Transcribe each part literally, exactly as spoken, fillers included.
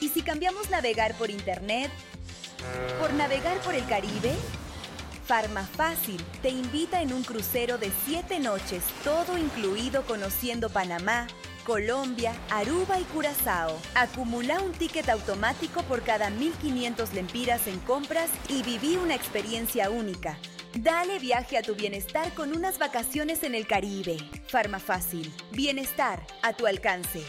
¿Y si cambiamos navegar por internet por navegar por el Caribe? Farmafácil te invita en un crucero de siete noches, todo incluido, conociendo Panamá, Colombia, Aruba y Curazao. Acumula un ticket automático por cada mil quinientos lempiras en compras y viví una experiencia única. Dale viaje a tu bienestar con unas vacaciones en el Caribe. Farmafácil. Bienestar a tu alcance.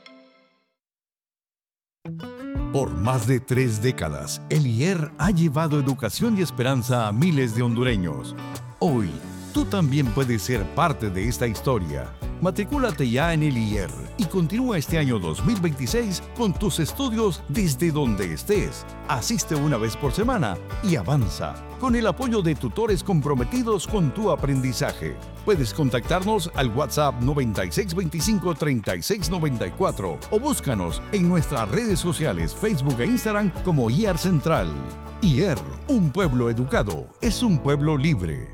Por más de tres décadas, el I E R ha llevado educación y esperanza a miles de hondureños. Hoy, tú también puedes ser parte de esta historia. Matricúlate ya en el I E R y continúa este año dos mil veintiséis con tus estudios desde donde estés. Asiste una vez por semana y avanza con el apoyo de tutores comprometidos con tu aprendizaje. Puedes contactarnos al WhatsApp noventa y seis veinticinco treinta y seis noventa y cuatro o búscanos en nuestras redes sociales Facebook e Instagram como I E R Central. I E R, un pueblo educado, es un pueblo libre.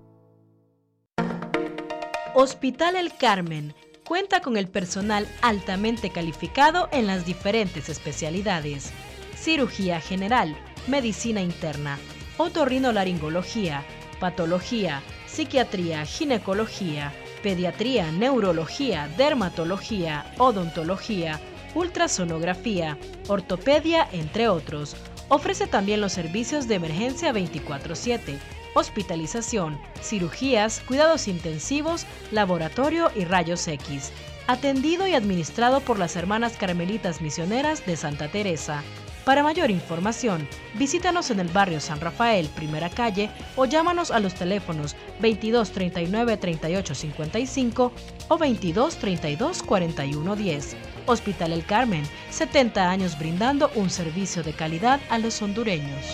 Hospital El Carmen cuenta con el personal altamente calificado en las diferentes especialidades: cirugía general, medicina interna, otorrinolaringología, patología, psiquiatría, ginecología, pediatría, neurología, dermatología, odontología, ultrasonografía, ortopedia, entre otros. Ofrece también los servicios de emergencia veinticuatro siete, hospitalización, cirugías, cuidados intensivos, laboratorio y rayos X. Atendido y administrado por las Hermanas Carmelitas Misioneras de Santa Teresa. Para mayor información, visítanos en el barrio San Rafael, primera calle, o llámanos a los teléfonos veintidós treinta y nueve treinta y ocho cincuenta y cinco o veintidós treinta y dos cuarenta y uno diez. Hospital El Carmen, setenta años brindando un servicio de calidad a los hondureños.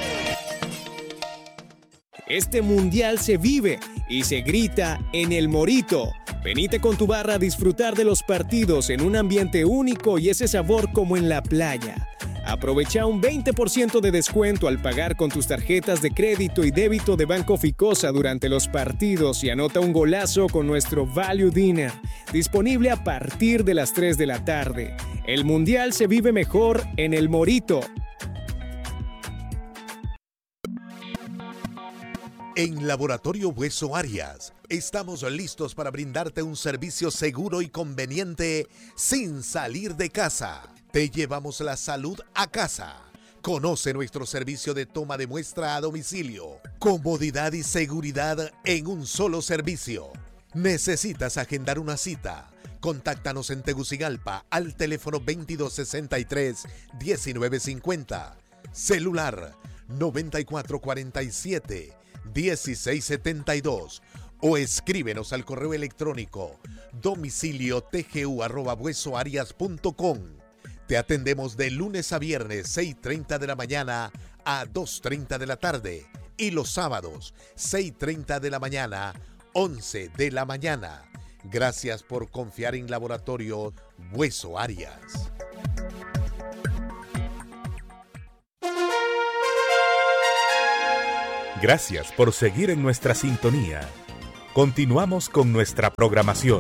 Este mundial se vive y se grita en El Morito. Venite con tu barra a disfrutar de los partidos en un ambiente único y ese sabor como en la playa. Aprovecha un veinte por ciento de descuento al pagar con tus tarjetas de crédito y débito de Banco Ficosa durante los partidos y anota un golazo con nuestro Value Dinner, disponible a partir de las tres de la tarde. El mundial se vive mejor en El Morito. En Laboratorio Hueso Arias, estamos listos para brindarte un servicio seguro y conveniente sin salir de casa. Te llevamos la salud a casa. Conoce nuestro servicio de toma de muestra a domicilio. Comodidad y seguridad en un solo servicio. ¿Necesitas agendar una cita? Contáctanos en Tegucigalpa al teléfono veintidós sesenta y tres diecinueve cincuenta. Celular noventa y cuatro cuarenta y siete dieciséis setenta y dos o escríbenos al correo electrónico domicilio tgu arroba huesoarias punto com. Te atendemos de lunes a viernes seis y treinta de la mañana a dos y treinta de la tarde y los sábados seis y treinta de la mañana, once de la mañana. Gracias por confiar en Laboratorio Hueso Arias. Gracias por seguir en nuestra sintonía. Continuamos con nuestra programación.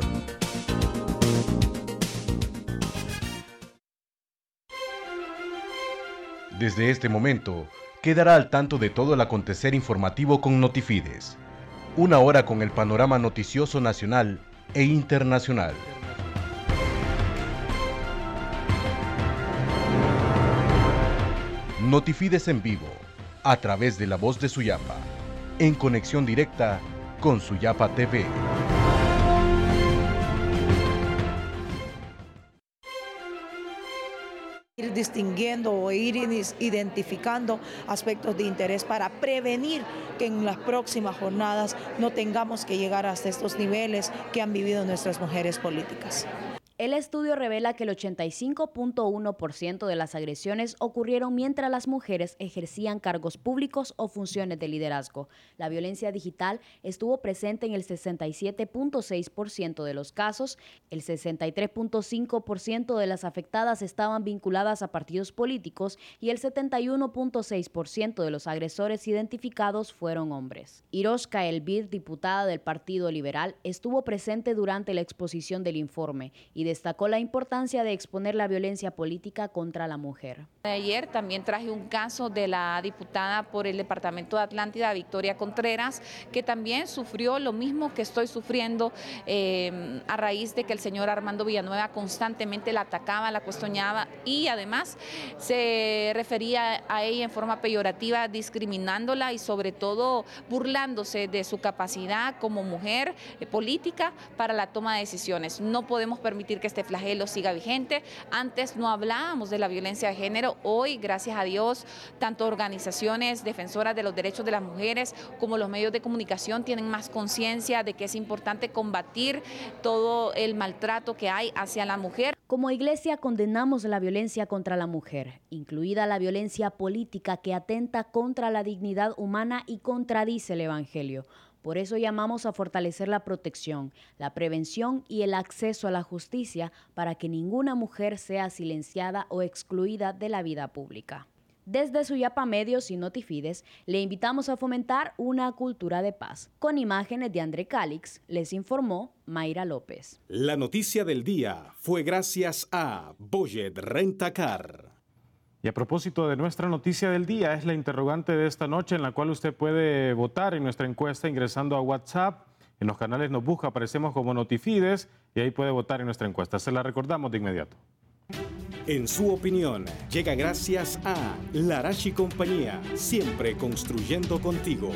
Desde este momento, quedará al tanto de todo el acontecer informativo con Notifides. Una hora con el panorama noticioso nacional e internacional. Notifides en vivo, a través de la voz de Suyapa, en conexión directa con Suyapa T V. Ir distinguiendo o ir identificando aspectos de interés para prevenir que en las próximas jornadas no tengamos que llegar hasta estos niveles que han vivido nuestras mujeres políticas. El estudio revela que el ochenta y cinco punto uno por ciento de las agresiones ocurrieron mientras las mujeres ejercían cargos públicos o funciones de liderazgo. La violencia digital estuvo presente en el sesenta y siete punto seis por ciento de los casos, el sesenta y tres punto cinco por ciento de las afectadas estaban vinculadas a partidos políticos y el setenta y uno punto seis por ciento de los agresores identificados fueron hombres. Iroshka Elbir, diputada del Partido Liberal, estuvo presente durante la exposición del informe y destacó la importancia de exponer la violencia política contra la mujer. Ayer también traje un caso de la diputada por el departamento de Atlántida, Victoria Contreras, que también sufrió lo mismo que estoy sufriendo eh, a raíz de que el señor Armando Villanueva constantemente la atacaba, la cuestionaba y además se refería a ella en forma peyorativa, discriminándola y sobre todo burlándose de su capacidad como mujer eh, política para la toma de decisiones. No podemos permitir que este flagelo siga vigente. Antes no hablábamos de la violencia de género. Hoy, gracias a Dios, tanto organizaciones defensoras de los derechos de las mujeres como los medios de comunicación tienen más conciencia de que es importante combatir todo el maltrato que hay hacia la mujer. Como iglesia condenamos la violencia contra la mujer, incluida la violencia política que atenta contra la dignidad humana y contradice el Evangelio. Por eso llamamos a fortalecer la protección, la prevención y el acceso a la justicia para que ninguna mujer sea silenciada o excluida de la vida pública. Desde Suyapa Medios y Notifides, le invitamos a fomentar una cultura de paz. Con imágenes de André Calix, les informó Mayra López. La noticia del día fue gracias a Boyet Rentacar. Y a propósito de nuestra noticia del día, es la interrogante de esta noche en la cual usted puede votar en nuestra encuesta ingresando a WhatsApp. En los canales nos busca, aparecemos como Notifides y ahí puede votar en nuestra encuesta. Se la recordamos de inmediato. En su opinión, llega gracias a Larache y Compañía, siempre construyendo contigo.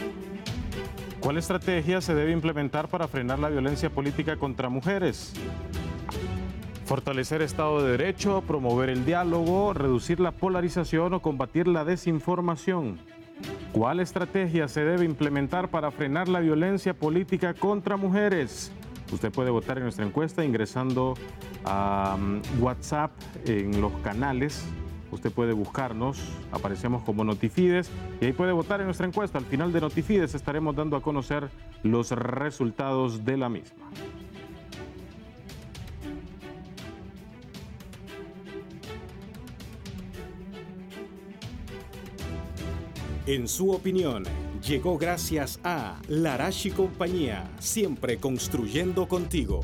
¿Cuál estrategia se debe implementar para frenar la violencia política contra mujeres? Fortalecer Estado de Derecho, promover el diálogo, reducir la polarización o combatir la desinformación. ¿Cuál estrategia se debe implementar para frenar la violencia política contra mujeres? Usted puede votar en nuestra encuesta ingresando a WhatsApp en los canales. Usted puede buscarnos, aparecemos como Notifides y ahí puede votar en nuestra encuesta. Al final de Notifides estaremos dando a conocer los resultados de la misma. En su opinión, llegó gracias a Larache y Compañía, siempre construyendo contigo.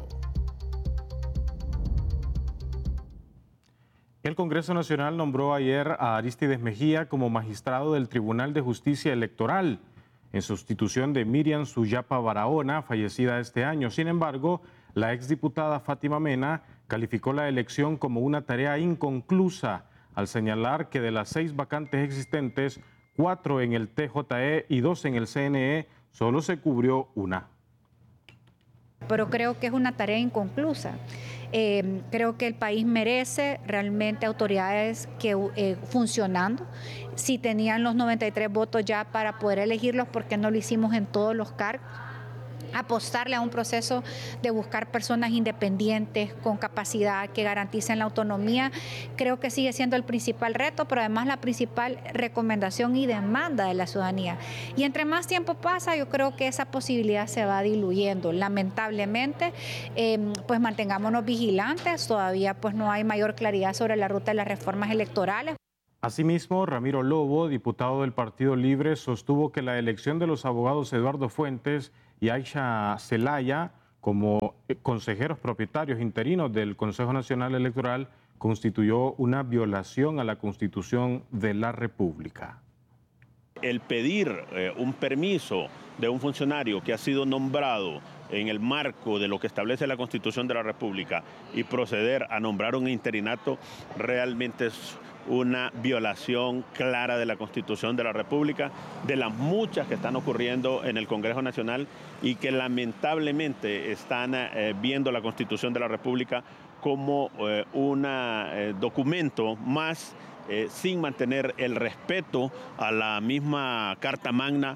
El Congreso Nacional nombró ayer a Arístides Mejía como magistrado del Tribunal de Justicia Electoral, en sustitución de Miriam Suyapa Barahona, fallecida este año. Sin embargo, la exdiputada Fátima Mena calificó la elección como una tarea inconclusa, al señalar que de las seis vacantes existentes, cuatro en el T J E y dos en el C N E, solo se cubrió una. Pero creo que es una tarea inconclusa. Eh, creo que el país merece realmente autoridades que eh, funcionando. Si tenían los noventa y tres votos ya para poder elegirlos, ¿por qué no lo hicimos en todos los cargos? Apostarle a un proceso de buscar personas independientes, con capacidad, que garanticen la autonomía, creo que sigue siendo el principal reto, pero además la principal recomendación y demanda de la ciudadanía. Y entre más tiempo pasa, yo creo que esa posibilidad se va diluyendo. Lamentablemente, eh, pues mantengámonos vigilantes, todavía pues no hay mayor claridad sobre la ruta de las reformas electorales. Asimismo, Ramiro Lobo, diputado del Partido Libre, sostuvo que la elección de los abogados Eduardo Fuentes y Aisha Zelaya como consejeros propietarios interinos del Consejo Nacional Electoral constituyó una violación a la Constitución de la República. El pedir eh, un permiso de un funcionario que ha sido nombrado en el marco de lo que establece la Constitución de la República y proceder a nombrar un interinato realmente es una violación clara de la Constitución de la República, de las muchas que están ocurriendo en el Congreso Nacional y que lamentablemente están eh, viendo la Constitución de la República como eh, un eh, documento más eh, sin mantener el respeto a la misma Carta Magna.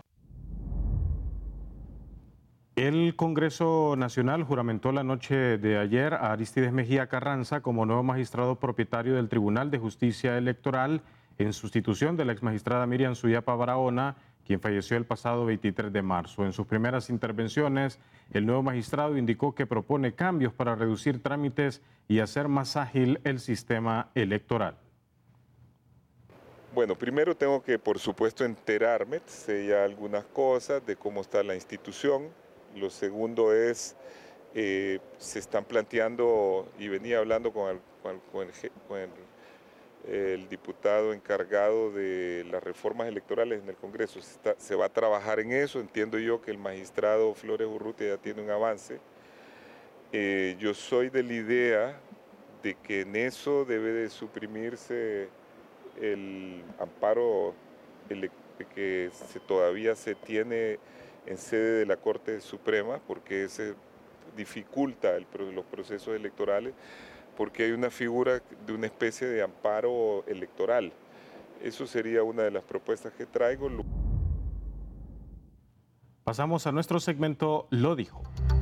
El Congreso Nacional juramentó la noche de ayer a Arístides Mejía Carranza como nuevo magistrado propietario del Tribunal de Justicia Electoral en sustitución de la exmagistrada Miriam Suyapa Barahona, quien falleció el pasado veintitrés de marzo. En sus primeras intervenciones, el nuevo magistrado indicó que propone cambios para reducir trámites y hacer más ágil el sistema electoral. Bueno, primero tengo que, por supuesto, enterarme, sé ya algunas cosas de cómo está la institución. Lo segundo es eh, se están planteando, y venía hablando con el, con el, con el, con el el diputado encargado de las reformas electorales en el Congreso. Se, está, se va a trabajar en eso. Entiendo yo que el magistrado Flores Urrutia ya tiene un avance. Eh, yo soy de la idea de que en eso debe de suprimirse el amparo que se, todavía se tiene en sede de la Corte Suprema, porque ese dificulta el, los procesos electorales, porque hay una figura de una especie de amparo electoral. Eso sería una de las propuestas que traigo. Pasamos a nuestro segmento Lo Dijo.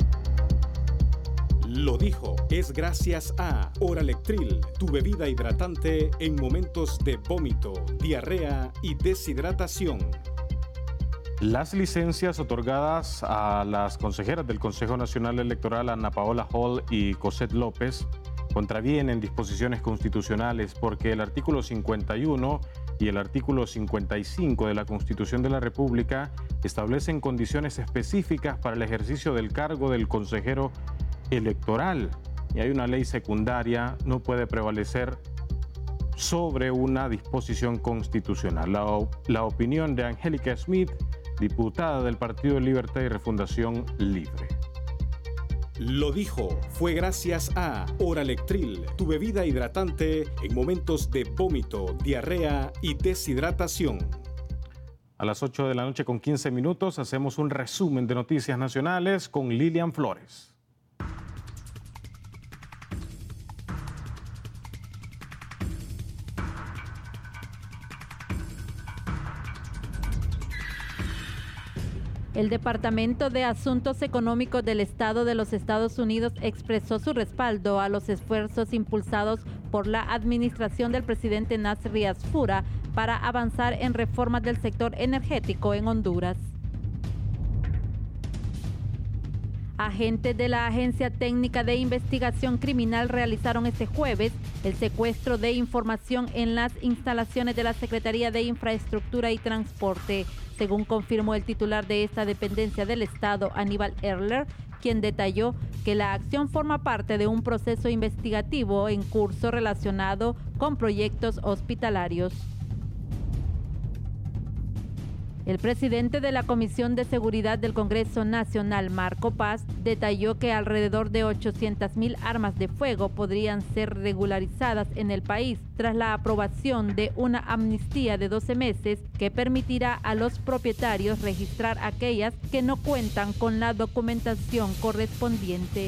Lo Dijo es gracias a Oralectril, tu bebida hidratante en momentos de vómito, diarrea y deshidratación. Las licencias otorgadas a las consejeras del Consejo Nacional Electoral, Ana Paola Hall y Cosette López, contravienen disposiciones constitucionales porque el artículo cincuenta y uno y el artículo cincuenta y cinco de la Constitución de la República establecen condiciones específicas para el ejercicio del cargo del consejero electoral, y hay una ley secundaria, no puede prevalecer sobre una disposición constitucional. La, la opinión de Angélica Smith, diputada del Partido de Libertad y Refundación Libre. Lo Dijo fue gracias a Oralectril, tu bebida hidratante en momentos de vómito, diarrea y deshidratación. A las ocho de la noche con quince minutos hacemos un resumen de noticias nacionales con Lilian Flores. El Departamento de Asuntos Económicos del Estado de los Estados Unidos expresó su respaldo a los esfuerzos impulsados por la administración del presidente Nasser Fura para avanzar en reformas del sector energético en Honduras. Agentes de la Agencia Técnica de Investigación Criminal realizaron este jueves el secuestro de información en las instalaciones de la Secretaría de Infraestructura y Transporte, según confirmó el titular de esta dependencia del Estado, Aníbal Erler, quien detalló que la acción forma parte de un proceso investigativo en curso relacionado con proyectos hospitalarios. El presidente de la Comisión de Seguridad del Congreso Nacional, Marco Paz, detalló que alrededor de ochocientas mil armas de fuego podrían ser regularizadas en el país tras la aprobación de una amnistía de doce meses que permitirá a los propietarios registrar aquellas que no cuentan con la documentación correspondiente.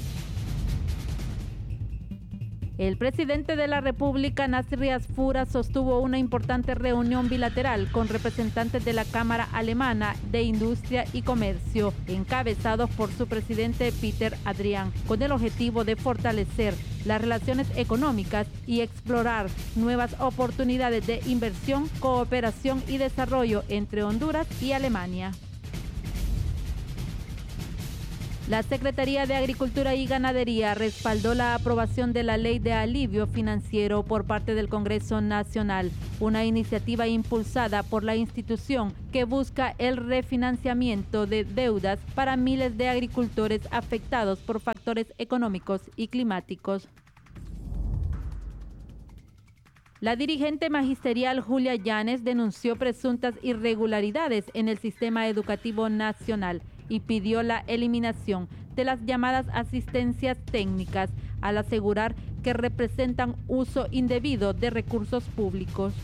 El presidente de la República, Nasser Fura, sostuvo una importante reunión bilateral con representantes de la Cámara Alemana de Industria y Comercio, encabezados por su presidente Peter Adrian, con el objetivo de fortalecer las relaciones económicas y explorar nuevas oportunidades de inversión, cooperación y desarrollo entre Honduras y Alemania. La Secretaría de Agricultura y Ganadería respaldó la aprobación de la Ley de Alivio Financiero por parte del Congreso Nacional, una iniciativa impulsada por la institución que busca el refinanciamiento de deudas para miles de agricultores afectados por factores económicos y climáticos. La dirigente magisterial Julia Yanes denunció presuntas irregularidades en el sistema educativo nacional y pidió la eliminación de las llamadas asistencias técnicas al asegurar que representan uso indebido de recursos públicos.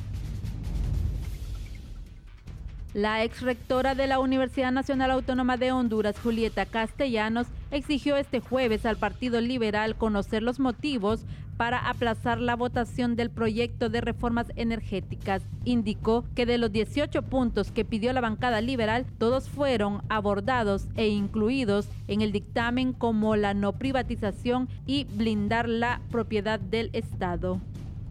La exrectora de la Universidad Nacional Autónoma de Honduras, Julieta Castellanos, exigió este jueves al Partido Liberal conocer los motivos para aplazar la votación del proyecto de reformas energéticas. Indicó que de los dieciocho puntos que pidió la bancada liberal, todos fueron abordados e incluidos en el dictamen, como la no privatización y blindar la propiedad del Estado.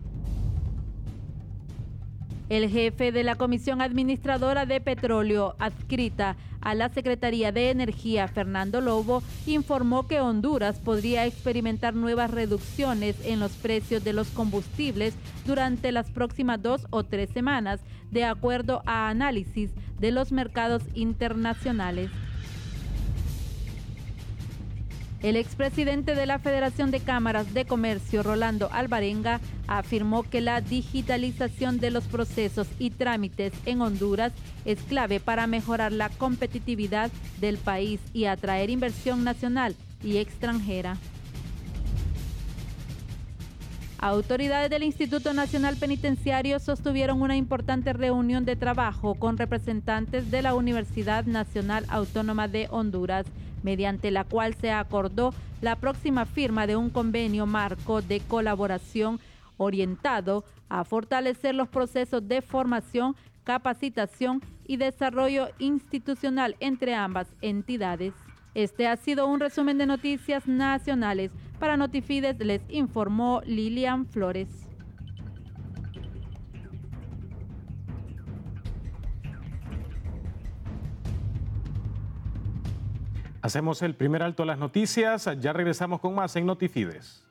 El jefe de la Comisión Administradora de Petróleo, adscrita a la Secretaría de Energía, Fernando Lobo, informó que Honduras podría experimentar nuevas reducciones en los precios de los combustibles durante las próximas dos o tres semanas, de acuerdo a análisis de los mercados internacionales. El expresidente de la Federación de Cámaras de Comercio, Rolando Alvarenga, afirmó que la digitalización de los procesos y trámites en Honduras es clave para mejorar la competitividad del país y atraer inversión nacional y extranjera. Autoridades del Instituto Nacional Penitenciario sostuvieron una importante reunión de trabajo con representantes de la Universidad Nacional Autónoma de Honduras, mediante la cual se acordó la próxima firma de un convenio marco de colaboración orientado a fortalecer los procesos de formación, capacitación y desarrollo institucional entre ambas entidades. Este ha sido un resumen de noticias nacionales. Para Notifides les informó Lilian Flores. Hacemos el primer alto a las noticias, ya regresamos con más en Notifides.